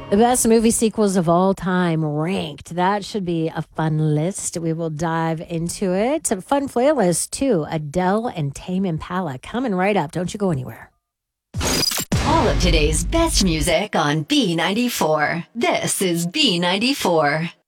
The best movie sequels of all time ranked. That should be a fun list. We will dive into it. A fun playlist, too. Adele and Tame Impala coming right up. Don't you go anywhere. All of today's best music on B94. This is B94.